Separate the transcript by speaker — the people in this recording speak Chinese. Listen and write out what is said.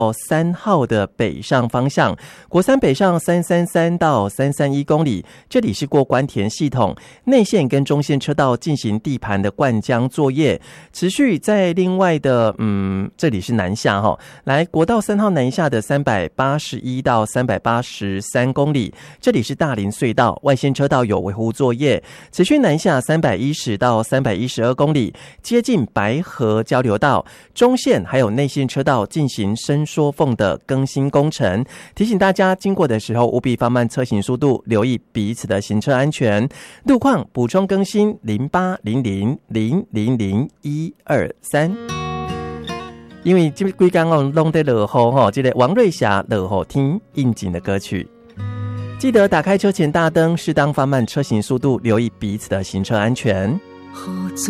Speaker 1: 3号的北上方向，国三北上333到331公里，这里是过关田系统，内线跟中线车道进行地盘的灌浆作业，持续在另外的这里是南下来国道3号南下的381到383公里，这里是大林隧道，外线车道有维护作业，持续南下310到312公里，接近白河交流道，中线还有内线车道进行伸缩缝的更新工程，提醒大家经过的时候务必放慢车行速度，留意彼此的行车安全。路况补充更新0800000123。因为这几天弄在落雨这个王瑞霞落雨天应景的歌曲。记得打开车前大灯，适当放慢车行速度，留意彼此的行车安全。